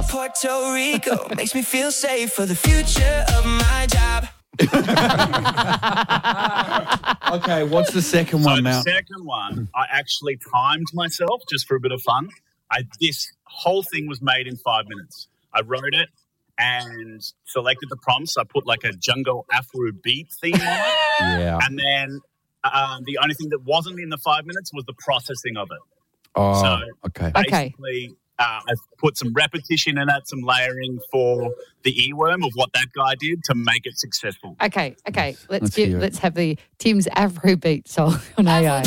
Puerto Rico makes me feel safe for the future of my job. Okay, what's the second one, Mal? The second one, I actually timed myself just for a bit of fun. This whole thing was made in 5 minutes. I wrote it and selected the prompts. I put like a jungle Afro beat theme on it. Yeah. And then the only thing that wasn't in the 5 minutes was the processing of it. Oh, So okay. basically, I've put some repetition in it, some layering for the earworm of what that guy did to make it successful. Okay. Let's hear it. Let's have the Tim's Afrobeat song on AI.